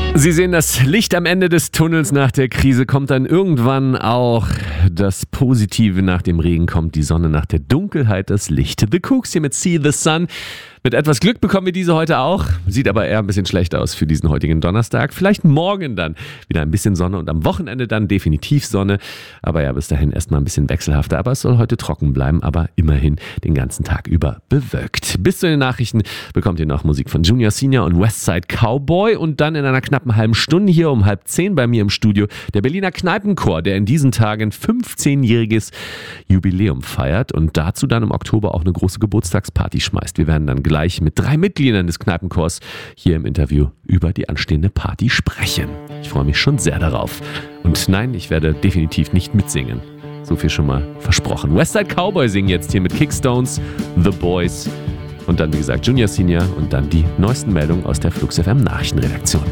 Sie sehen, das Licht am Ende des Tunnels nach der Krise kommt dann irgendwann auch. Das Positive nach dem Regen kommt die Sonne, nach der Dunkelheit das Licht. The Kooks hier mit See the Sun. Mit etwas Glück bekommen wir diese heute auch. Sieht aber eher ein bisschen schlecht aus für diesen heutigen Donnerstag. Vielleicht morgen dann wieder ein bisschen Sonne und am Wochenende dann definitiv Sonne. Aber ja, bis dahin erstmal ein bisschen wechselhafter. Aber es soll heute trocken bleiben, aber immerhin den ganzen Tag über bewölkt. Bis zu den Nachrichten bekommt ihr noch Musik von Junior Senior und Westside Cowboy. Und dann in einer knappen halben Stunde hier um 9:30 bei mir im Studio der Berliner Kneipenchor, der in diesen Tagen 15-jähriges Jubiläum feiert und dazu dann im Oktober auch eine große Geburtstagsparty schmeißt. Wir werden dann gleich mit 3 Mitgliedern des Kneipenchors hier im Interview über die anstehende Party sprechen. Ich freue mich schon sehr darauf. Und nein, ich werde definitiv nicht mitsingen. So viel schon mal versprochen. Westside Cowboy singen jetzt hier mit Kickstones, The Boys und dann wie gesagt Junior Senior und dann die neuesten Meldungen aus der Flux FM Nachrichtenredaktion.